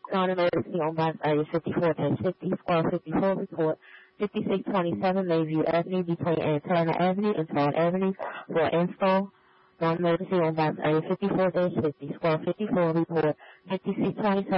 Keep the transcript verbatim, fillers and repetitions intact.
Non-emergency on box area fifty-four fifty, squad fifty-four report fifty-six twenty-seven Mayview Avenue between Antenna Avenue and Todd Avenue for install. Non-emergency on box area fifty-four fifty, squad fifty-four report fifty-six twenty-seven